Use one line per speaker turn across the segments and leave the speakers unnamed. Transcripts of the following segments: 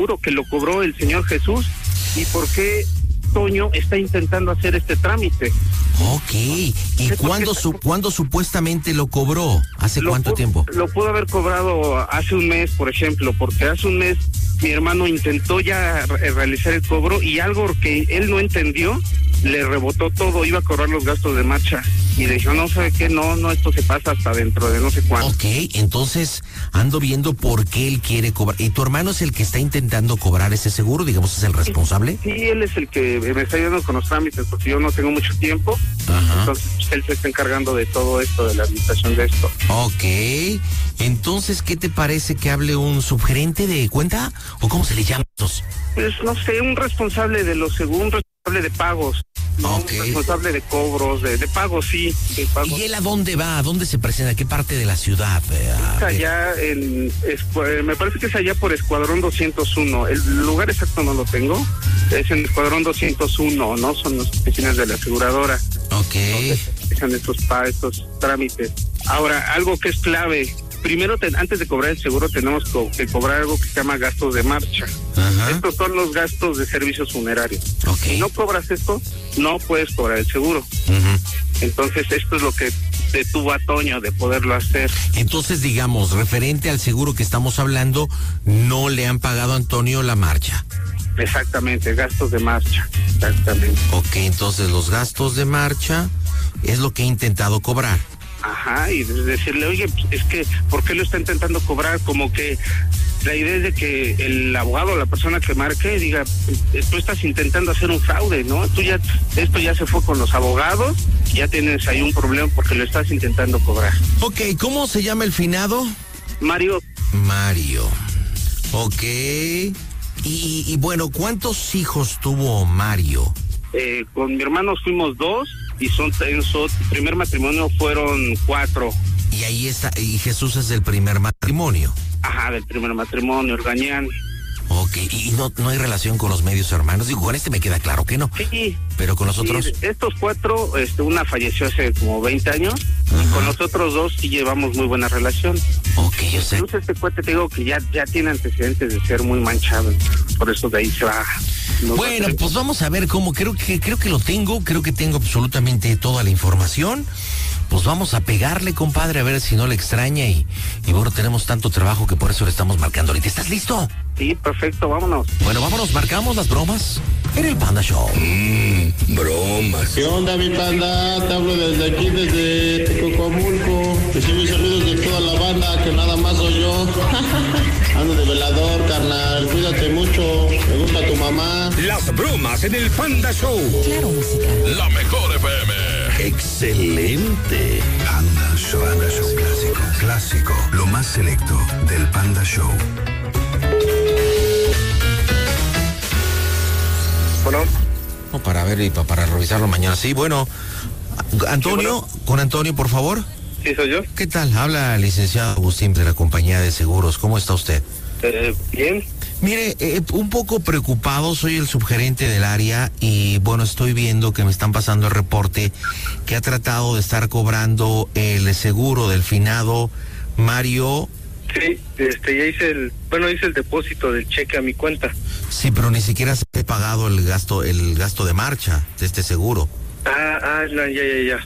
seguro que lo cobró el señor Jesús y por qué Toño está intentando hacer este trámite.
Ok, ¿y cuándo supuestamente lo cobró? ¿Hace cuánto tiempo?
Lo pudo haber cobrado hace un mes, por ejemplo, porque hace un mes mi hermano intentó ya realizar el cobro y algo que él no entendió, le rebotó todo, iba a cobrar los gastos de marcha y le dijo, no, ¿sabe qué? No, esto se pasa hasta dentro de no sé cuánto.
Ok, entonces ando viendo por qué él quiere cobrar. ¿Y tu hermano es el que está intentando cobrar ese seguro? Digamos, ¿es el responsable?
Sí, él es el que me está ayudando con los trámites porque yo no tengo mucho tiempo. Ajá. Entonces él se está encargando de todo esto, de la administración de esto.
Ok, entonces, ¿qué te parece que hable un subgerente de cuenta? ¿O cómo se le llama?
Pues no sé, un responsable de los seguros, responsable de pagos. No, okay. Responsable de cobros, de pagos, sí. De pagos.
¿Y él a dónde va? ¿A dónde se presenta? ¿A qué parte de la ciudad?
Es allá, me parece que es allá por Escuadrón 201. El lugar exacto no lo tengo. Es en Escuadrón 201, ¿no? Son las oficinas de la aseguradora.
Ok.
Son estos trámites. Ahora, algo que es clave. Primero, antes de cobrar el seguro, tenemos que cobrar algo que se llama gastos de marcha. Ajá. Estos son los gastos de servicios funerarios.
Okay.
Si no cobras esto, no puedes cobrar el seguro. Uh-huh. Entonces, esto es lo que detuvo a Toño de poderlo hacer.
Entonces, digamos, referente al seguro que estamos hablando, no le han pagado a Antonio la marcha.
Exactamente, gastos de marcha. Exactamente.
Ok, entonces los gastos de marcha es lo que he intentado cobrar.
Ajá, y decirle, oye, es que, ¿por qué lo está intentando cobrar? Como que la idea es de que el abogado, la persona que marque, diga, tú estás intentando hacer un fraude, ¿no? Esto ya se fue con los abogados, ya tienes ahí un problema porque lo estás intentando cobrar.
Ok, ¿cómo se llama el finado?
Mario.
Ok, y bueno, ¿cuántos hijos tuvo Mario?
Con mi hermano fuimos 2. Y en su primer matrimonio fueron 4.
Y ahí está, y Jesús es del primer matrimonio.
Ajá, del primer matrimonio, el Gañán.
Ok, y no hay relación con los medios hermanos. Digo, con este me queda claro que no.
Sí.
Pero con los otros.
Estos 4, una falleció hace como 20 años. Ajá. Y con los otros 2 sí llevamos muy buena relación.
Ok, yo sé.
Incluso este cuate te digo que ya tiene antecedentes de ser muy manchado. Por eso de ahí se va.
Bueno, pues vamos a ver cómo, creo que lo tengo, creo que tengo absolutamente toda la información. Pues vamos a pegarle, compadre, a ver si no le extraña y bueno, tenemos tanto trabajo que por eso le estamos marcando ahorita. ¿Estás listo?
Sí, perfecto, vámonos.
Bueno, vámonos, marcamos las bromas en el Panda Show.
Bromas. ¿Qué onda, mi panda? Te hablo desde aquí, desde Tecocomulco. Recibo saludos de toda la banda, que nada más soy yo. Ando de velador, carnal. Cuídate mucho. Me gusta tu mamá.
Las bromas en el Panda Show.
Claro, música.
La mejor FM.
Excelente.
Panda Show. Panda Show clásico. Lo más selecto del Panda Show.
Bueno.
Para ver y para revisarlo mañana. Sí, bueno. Antonio, sí, bueno. Con Antonio, por favor.
Sí, soy yo.
¿Qué tal? Habla el licenciado Agustín de la compañía de seguros. ¿Cómo está usted?
Bien.
Mire, un poco preocupado, soy el subgerente del área y bueno, estoy viendo que me están pasando el reporte que ha tratado de estar cobrando el seguro del finado Mario.
Sí, ya hice el depósito del cheque a mi cuenta.
Sí, pero ni siquiera se ha pagado el gasto de marcha de este seguro.
No, ya.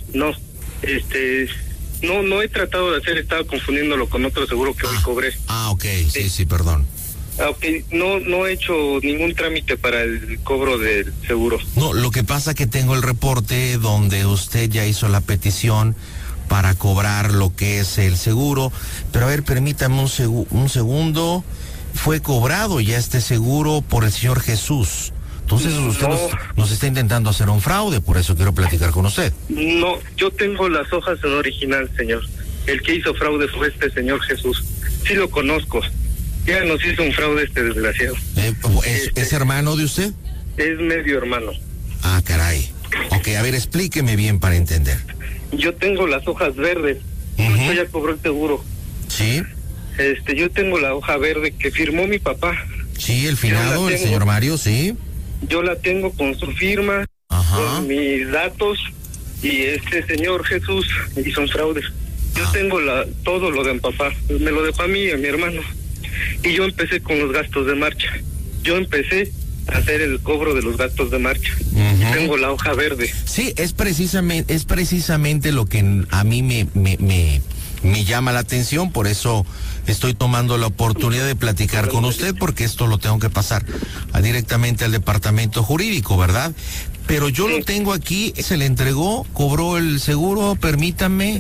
No he tratado de hacer, estaba confundiéndolo con otro seguro que hoy cobré.
Ok, sí, perdón.
Ok, no he hecho ningún trámite para el cobro del seguro.
No, lo que pasa que tengo el reporte donde usted ya hizo la petición para cobrar lo que es el seguro, pero a ver, permítame un segundo, fue cobrado ya este seguro por el señor Jesús. Entonces usted nos está intentando hacer un fraude, por eso quiero platicar con usted. No,
yo tengo las hojas en original, señor. El que hizo fraude fue este señor Jesús. Sí lo conozco. Ya nos hizo un fraude este desgraciado.
¿Es hermano de usted?
Es medio hermano.
Ah, caray. Ok, a ver, explíqueme bien para entender.
Yo tengo las hojas verdes. Yo ya cobró el seguro.
Sí.
Yo tengo la hoja verde que firmó mi papá.
Sí, el finado, el señor Mario, sí.
Yo la tengo con su firma, con mis datos, y este señor Jesús hizo un fraude. Yo tengo todo lo de mi papá, me lo dejó a mí y a mi hermano. Y yo empecé con los gastos de marcha. yo empecé a hacer el cobro de los gastos de marcha. Tengo la hoja verde.
Sí, es precisamente lo que a mí me llama la atención, por eso estoy tomando la oportunidad de platicar con usted, porque esto lo tengo que pasar directamente al departamento jurídico, ¿verdad? Pero yo lo tengo aquí, se le entregó, cobró el seguro, permítame.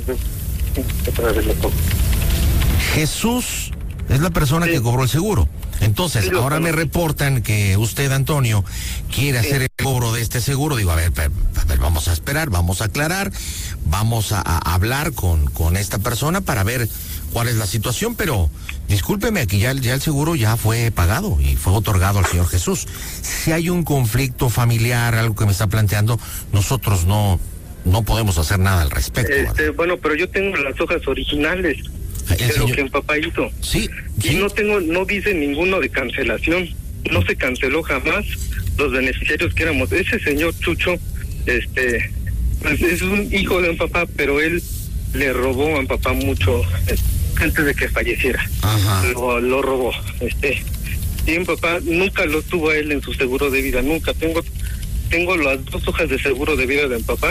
Jesús es la persona que cobró el seguro. Entonces, ahora me reportan que usted, Antonio, quiere hacer el cobro de este seguro. Digo, a ver, vamos a esperar, vamos a aclarar, vamos a hablar con esta persona para ver cuál es la situación, pero discúlpeme, aquí ya el seguro ya fue pagado y fue otorgado al señor Jesús. Si hay un conflicto familiar, algo que me está planteando, nosotros no podemos hacer nada al respecto.
Bueno, pero yo tengo las hojas originales. Es lo que mi papá hizo.
Sí.
Y no dice ninguno de cancelación. No se canceló jamás los beneficiarios que éramos. Ese señor Chucho, pues es un hijo de mi papá, pero él le robó a mi papá mucho antes de que falleciera. Ajá. Lo robó. Y mi papá nunca lo tuvo a él en su seguro de vida, nunca. Tengo las 2 hojas de seguro de vida de mi papá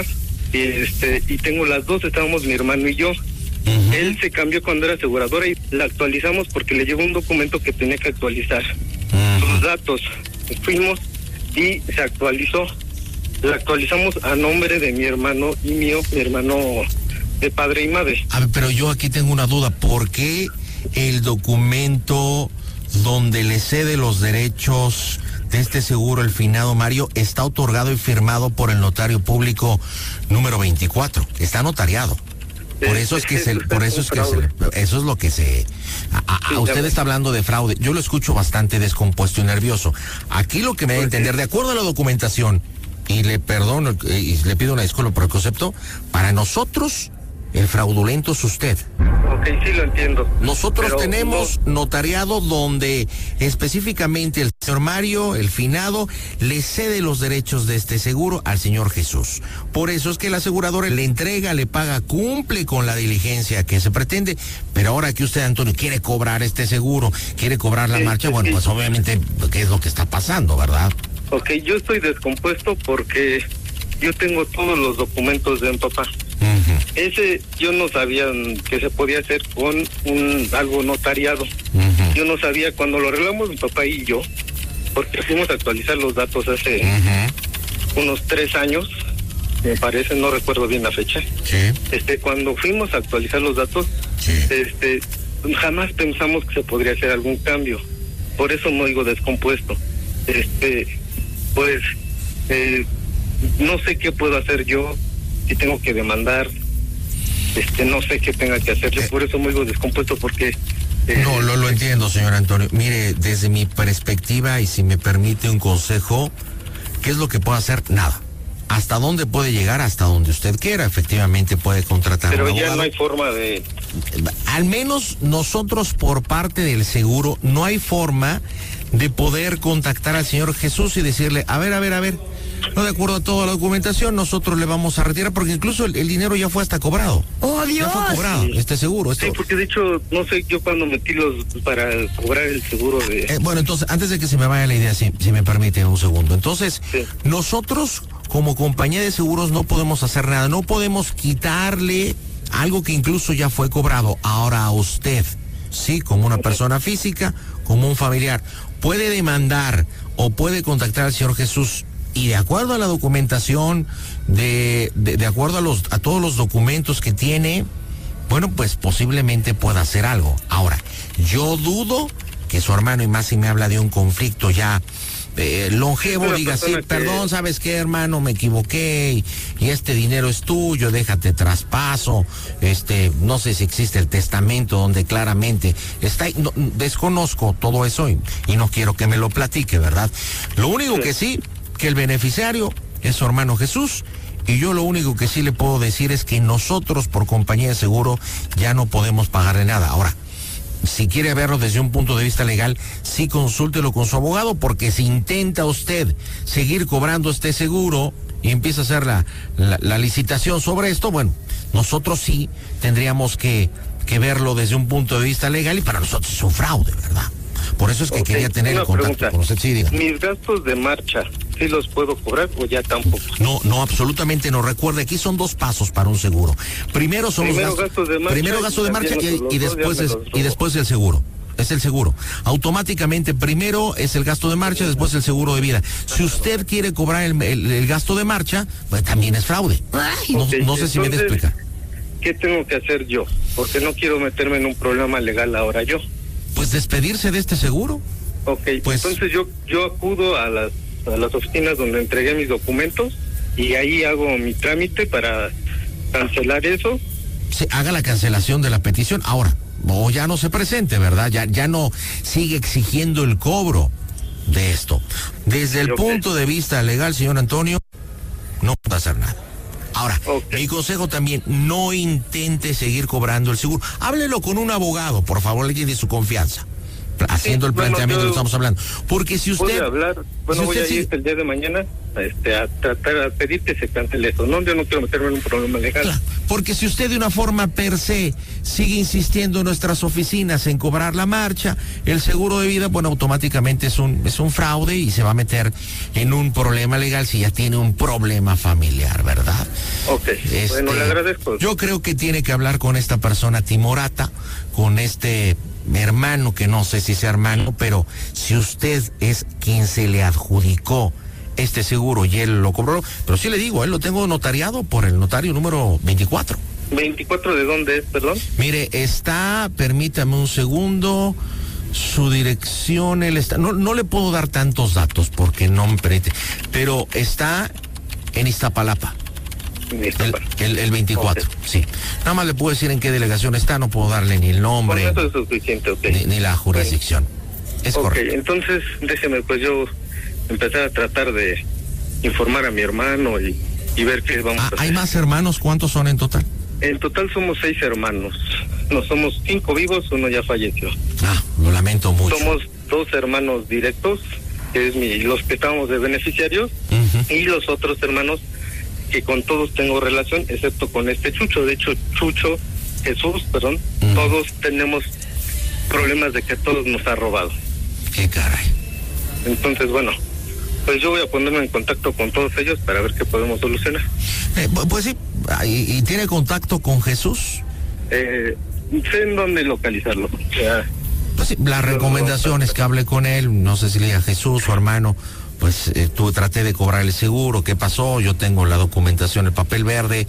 y tengo las 2, estábamos mi hermano y yo. Él se cambió cuando era aseguradora y la actualizamos porque le llegó un documento que tenía que actualizar sus datos. Fuimos y se actualizó. La actualizamos a nombre de mi hermano y mío, mi hermano de padre y madre.
A ver, pero yo aquí tengo una duda. ¿Por qué el documento donde le cede los derechos de este seguro el finado Mario está otorgado y firmado por el notario público número 24? Está notariado. Por eso es que eso es lo que usted está hablando de fraude. Yo lo escucho bastante descompuesto y nervioso. Aquí lo que me da a entender, de acuerdo a la documentación, y le perdono y le pido una disculpa por el concepto, para nosotros el fraudulento es usted.
Ok, sí lo entiendo.
Nosotros tenemos notariado donde específicamente el señor Mario, el finado, le cede los derechos de este seguro al señor Jesús. Por eso es que el asegurador le entrega, le paga, cumple con la diligencia que se pretende. Pero ahora que usted, Antonio, quiere cobrar este seguro, quiere cobrar la marcha, bueno, pues obviamente, ¿qué es lo que está pasando, verdad?
Ok, yo estoy descompuesto porque yo tengo todos los documentos de mi papá. Ese yo no sabía que se podía hacer con algo notariado. Yo no sabía, cuando lo arreglamos mi papá y yo, porque fuimos a actualizar los datos hace unos 3 años, me parece, no recuerdo bien la fecha. Cuando fuimos a actualizar los datos, jamás pensamos que se podría hacer algún cambio. Por eso me oigo descompuesto. No sé qué puedo hacer yo, si tengo que demandar, no sé qué tenga que hacer. Yo por eso me oigo descompuesto, porque...
No, lo entiendo, señor Antonio. Mire, desde mi perspectiva, y si me permite un consejo, ¿qué es lo que puedo hacer? Nada. ¿Hasta dónde puede llegar? Hasta donde usted quiera. Efectivamente puede contratar
pero
un abogado.
Ya no hay forma de...
Al menos nosotros, por parte del seguro, no hay forma de poder contactar al señor Jesús y decirle, a ver, no, de acuerdo a toda la documentación, nosotros le vamos a retirar, porque incluso el dinero ya fue hasta cobrado.
¡Oh, Dios!
Ya fue cobrado, este seguro.
Sí, porque de hecho, no sé, yo cuando metí para cobrar el seguro de...
bueno, entonces, antes de que se me vaya la idea, si me permite un segundo. Entonces, nosotros, como compañía de seguros, no podemos hacer nada. No podemos quitarle algo que incluso ya fue cobrado. Ahora a usted, sí, como una persona física, como un familiar, puede demandar o puede contactar al señor Jesús. Y de acuerdo a la documentación, de acuerdo a todos los documentos que tiene, bueno, pues posiblemente pueda hacer algo. Ahora, yo dudo que su hermano, y más si me habla de un conflicto ya longevo, diga, sí, perdón, ¿sabes qué, hermano? Me equivoqué y este dinero es tuyo, déjate traspaso. No sé si existe el testamento donde claramente está, no, desconozco todo eso y no quiero que me lo platique, ¿verdad? Lo único que sí, que el beneficiario es su hermano Jesús, y yo lo único que sí le puedo decir es que nosotros, por compañía de seguro, ya no podemos pagarle nada. Ahora, si quiere verlo desde un punto de vista legal, sí consúltelo con su abogado, porque si intenta usted seguir cobrando este seguro y empieza a hacer la licitación sobre esto, bueno, nosotros sí tendríamos que verlo desde un punto de vista legal, y para nosotros es un fraude, ¿verdad? Por eso es que quería tener el contacto con usted. Sí, diga.
¿Mis gastos de marcha sí los puedo cobrar o ya tampoco?
No, absolutamente no. Recuerde, aquí son 2 pasos para un seguro. Primero son los gastos de marcha. Primero gasto de marcha y después el seguro. Es el seguro. Automáticamente primero es el gasto de marcha, después el seguro de vida. Si usted quiere cobrar el gasto de marcha, pues también es fraude. No sé si me explica.
¿Qué tengo que hacer yo? Porque no quiero meterme en un problema legal ahora yo.
Pues despedirse de este seguro.
Ok, pues, entonces yo acudo a las oficinas donde entregué mis documentos y ahí hago mi trámite para cancelar eso.
Sí, haga la cancelación de la petición. Ahora, o ya no se presente, ¿verdad? Ya no sigue exigiendo el cobro de esto. Desde el punto de vista legal, señor Antonio, no puede hacer nada. Ahora, mi consejo también, no intente seguir cobrando el seguro. Háblelo con un abogado, por favor, alguien de su confianza, haciendo el planteamiento que estamos hablando. Porque si usted...
voy a ir el día de mañana a tratar a pedir que se cancele eso. No, yo no quiero meterme en un problema legal.
Claro, porque si usted de una forma per se sigue insistiendo en nuestras oficinas en cobrar la marcha, el seguro de vida, bueno, automáticamente es un fraude y se va a meter en un problema legal si ya tiene un problema familiar, ¿verdad?
Ok, bueno, le agradezco.
Yo creo que tiene que hablar con esta persona timorata, con este hermano, que no sé si sea hermano, pero si usted es quien se le adjudicó este seguro y él lo cobró, pero sí le digo, él lo tengo notariado por el notario número 24.
¿24 de dónde es, perdón?
Mire, permítame un segundo, su dirección, él está, no le puedo dar tantos datos porque no me permite, pero está en Iztapalapa. El 24, sí. Nada más le puedo decir en qué delegación está, no puedo darle ni el nombre.
Eso es suficiente,
ni la jurisdicción. Es correcto.
Entonces, déjeme pues yo empezar a tratar de informar a mi hermano y ver qué vamos a hacer.
¿Hay más hermanos? ¿Cuántos son en total?
En total somos 6 hermanos. No somos 5 vivos, uno ya falleció.
Lo lamento mucho.
Somos 2 hermanos directos, que es los que estábamos de beneficiarios, y los otros hermanos que con todos tengo relación, excepto con este Chucho. De hecho, Jesús, todos tenemos problemas de que todos nos ha robado.
Qué caray.
Entonces, bueno, pues yo voy a ponerme en contacto con todos ellos para ver qué podemos solucionar.
Pues sí, ¿y tiene contacto con Jesús?
Sé en dónde localizarlo.
Pues sí, la recomendación es que hable con él, no sé si le diga Jesús, su hermano, pues traté de cobrar el seguro, ¿qué pasó? Yo tengo la documentación, el papel verde,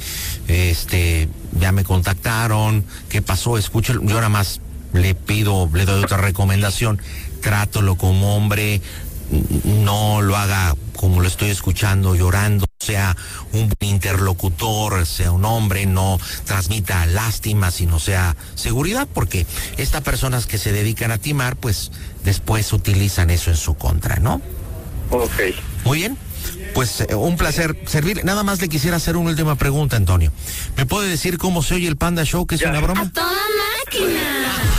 ya me contactaron, ¿qué pasó? Escúchelo, yo nada más le doy otra recomendación, trátalo como hombre, no lo haga como lo estoy escuchando, llorando, sea un interlocutor, sea un hombre, no transmita lástima, sino sea seguridad, porque estas personas que se dedican a timar, pues después utilizan eso en su contra, ¿no?
Ok.
Muy bien. Pues un placer servir. Nada más le quisiera hacer una última pregunta, Antonio. ¿Me puede decir cómo se oye el Panda Show, que es una broma?
¡A toda máquina!